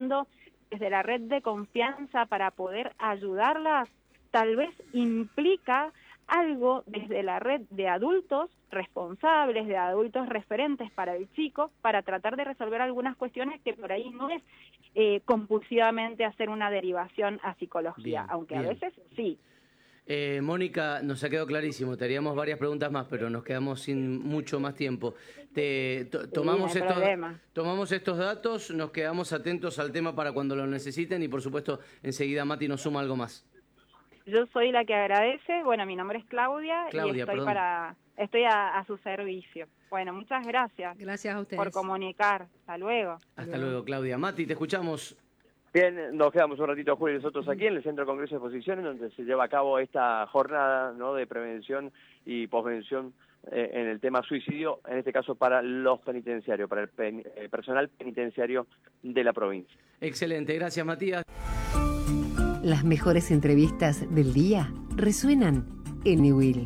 haciendo desde la red de confianza para poder ayudarlas, tal vez implica algo desde la red de adultos responsables, de adultos referentes para el chico, para tratar de resolver algunas cuestiones que por ahí no es compulsivamente hacer una derivación a psicología, Bien, aunque bien. a veces sí. Mónica, nos ha quedado clarísimo, te haríamos varias preguntas más, pero nos quedamos sin mucho más tiempo. Tomamos no hay problema. tomamos estos datos, nos quedamos atentos al tema para cuando lo necesiten y por supuesto enseguida Mati nos suma algo más. Yo soy la que agradece. Bueno, mi nombre es Claudia y estoy a su servicio. Bueno, muchas gracias. Gracias a ustedes por comunicar. Hasta luego. Hasta luego, Claudia. Mati, te escuchamos. Bien, nos quedamos un ratito, Julio, nosotros aquí en el Centro de Congreso de Exposiciones, donde se lleva a cabo esta jornada, ¿no?, de prevención y posvención en el tema suicidio, en este caso para los penitenciarios, para el personal penitenciario de la provincia. Excelente, gracias, Matías. Las mejores entrevistas del día resuenan en Niwil.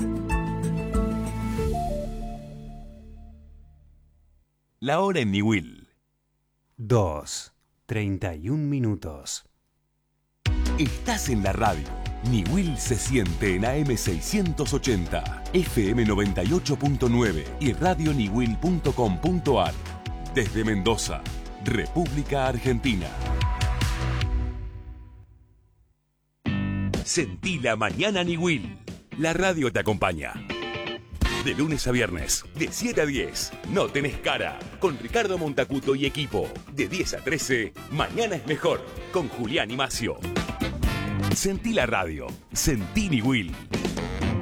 La hora en Niwil. 2:31. Estás en la radio. Niwil se siente en AM 680, FM 98.9 y radioniwil.com.ar. Desde Mendoza, República Argentina. Sentí la mañana Niwil. La radio te acompaña. De lunes a viernes, de 7 a 10, No Tenés Cara, con Ricardo Montacuto y equipo. De 10 a 13, Mañana es Mejor, con Julián y Macio. Sentí la radio, sentí Niwil.